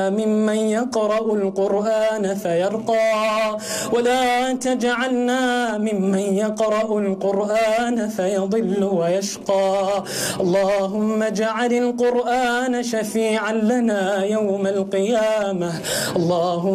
ممن يقرأ القرآن فيرقى ولا تجعلنا ممن يقرأ القرآن فيضل ويشقى. اللهم اجعل القرآن شفيعا لنا يوم القيامة. اللهم